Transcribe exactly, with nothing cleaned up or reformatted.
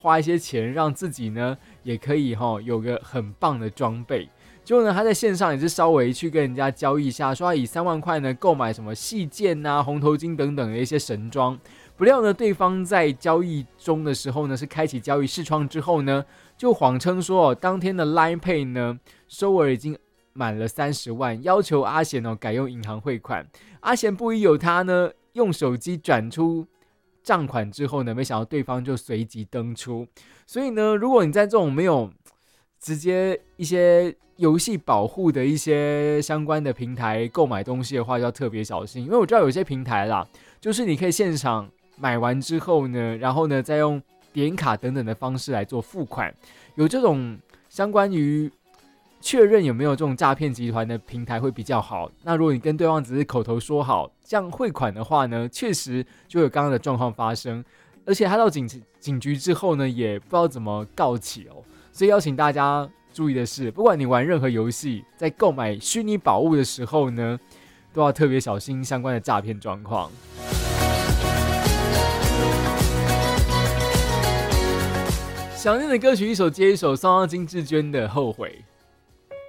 花一些钱让自己呢也可以、哦、有个很棒的装备。结果呢，他在线上也是稍微去跟人家交易一下，说他以三万块呢购买什么细剑啊、红头巾等等的一些神装。不料呢，对方在交易中的时候呢，是开启交易视窗之后呢，就谎称说哦，当天的 Line Pay 呢收额已经满了三十万，要求阿贤哦改用银行汇款。阿贤不疑有他呢，用手机转出账款之后呢，没想到对方就随即登出。所以呢，如果你在这种没有直接一些游戏保护的一些相关的平台购买东西的话，就要特别小心。因为我知道有些平台啦，就是你可以现场买完之后呢，然后呢再用点卡等等的方式来做付款。有这种相关于确认有没有这种诈骗集团的平台会比较好。那如果你跟对方只是口头说好这样汇款的话呢，确实就有刚刚的状况发生，而且他到 警, 警局之后呢，也不知道怎么告起哦。所以邀请大家注意的是，不管你玩任何游戏，在购买虚拟宝物的时候呢，都要特别小心相关的诈骗状况。想念的歌曲一首接一首，送到金志娟的《后悔》。